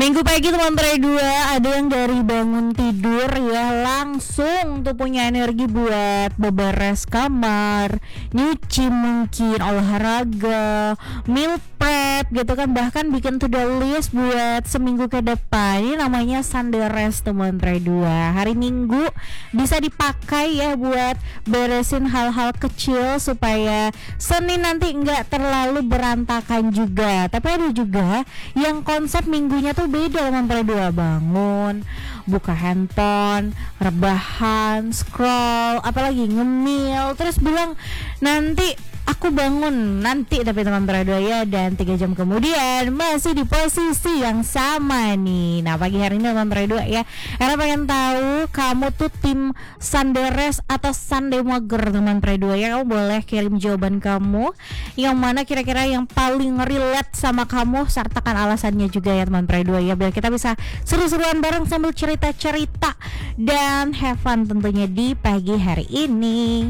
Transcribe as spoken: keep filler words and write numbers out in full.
Minggu pagi teman Tre dua, ada yang dari bangun tidur ya langsung tuh punya energi buat beberes kamar, nyuci mungkin, olahraga, meal prep gitu kan, bahkan bikin to-do list buat seminggu ke depan. Ini namanya Sunday rest teman Tre dua. Hari Minggu bisa dipakai ya buat beresin hal-hal kecil supaya Senin nanti nggak terlalu berantakan juga. Tapi ada juga yang konsep minggunya tuh beda teman Tre dua, bangun, buka handphone, rebahan, scroll, apalagi ngemil, terus bilang nanti aku bangun nanti, tapi teman Tre dua ya, dan tiga jam kemudian masih di posisi yang sama nih. Nah pagi hari ini teman Tre dua ya, karena pengen tahu kamu tuh tim Sunday rest atau Sunday mager teman Tre dua ya. Kamu boleh kirim jawaban kamu yang mana kira-kira yang paling relate sama kamu, sertakan alasannya juga ya teman Tre dua ya, biar kita bisa seru-seruan bareng sambil cerita-cerita dan have fun tentunya di pagi hari ini.